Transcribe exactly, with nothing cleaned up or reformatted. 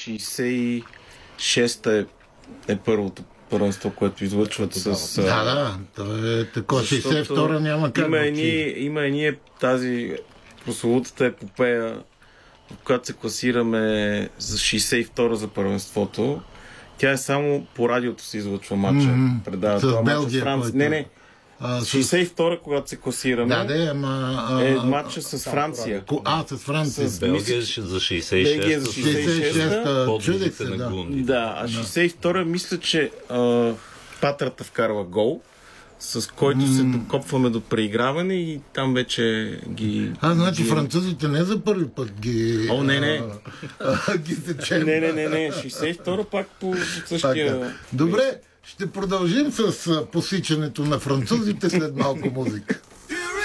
шейсет и шеста е, е първото първенство, което излъчват с... Да, да, то е такова. шейсет и втора няма как. Има едни, има едни тази прословутата епопея, в която се класираме за шейсет и втора за първенството. Тя е само по радиото се излъчва матча. Mm-hmm. Предава с това Белгия, матч с Франция. Не, не. А, с... шейсет и втора, когато се класираме, да, да, ама, а, е матча с Франция. А, с Франция. С Белгия за шейсет и шеста. Белгия за шейсет и шеста. Чудех се, да. Да, а шейсет и втора мисля, че а, Патрата вкарва гол, с който mm. се докопваме до преиграване и там вече ги... А, значи ги... французите не за първи път ги... О, не, не. А, а, ги сечем. Не, не, не, не. шейсет и втора пак по същия... Пак, добре, ще продължим с посичането на французите след малко музика.